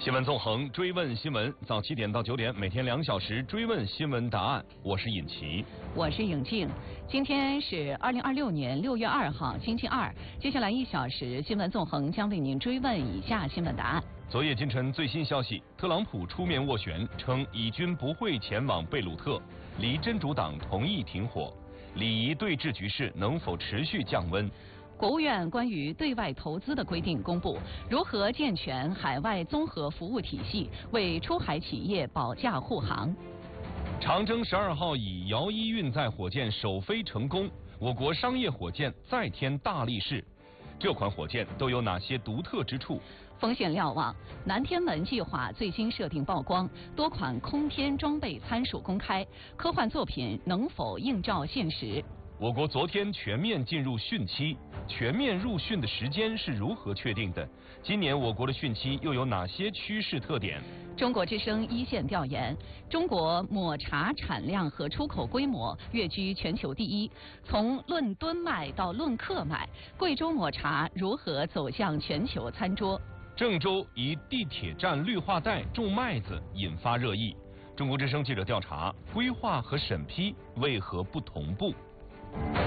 新闻纵横，追问新闻，早7点到9点，每天2小时追问新闻答案。我是尹奇， 我是颖静。今天是2026年6月2号，星期二。接下来1小时，新闻纵横将为您追问以下新闻答案。 昨夜今晨最新消息，特朗普出面斡旋，称以军不会前往贝鲁特，离真主党同意停火，里疑对峙局势能否持续降温？ 国务院关于对外投资的规定公布，如何健全海外综合服务体系，为出海企业保驾护航。 长征12号以遥一运载火箭首飞成功，我国商业火箭再添大力士。这款火箭都有哪些独特之处？ 风险瞭望，南天门计划最新设定曝光，多款空天装备参数公开，科幻作品能否映照现实？ 我国昨天全面进入汛期，全面入汛的时间是如何确定的？今年我国的汛期又有哪些趋势特点？ 中国之声一线调研，中国抹茶产量和出口规模跃居全球第一。从论吨卖到论克卖，贵州抹茶如何走向全球餐桌？ 郑州一地铁站绿化带种麦子引发热议。中国之声记者调查，规划和审批为何不同步？